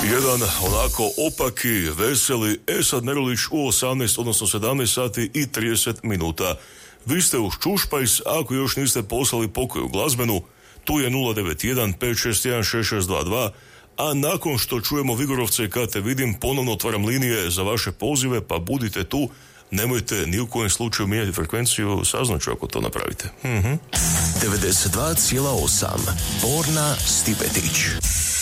Jedan onako opaki, veseli Esad Merulić u 18, odnosno 17 sati i 30 minuta. Vi ste uz Čušpajs, ako još niste poslali pokoju glazbenu, tu je 091 561 6622, a nakon što čujemo Vigorovce kad te vidim, ponovno otvaram linije za vaše pozive, pa budite tu, nemojte ni u kojem slučaju mijenjati frekvenciju, saznaću ako to napravite. 92,8 Borna Stipetić.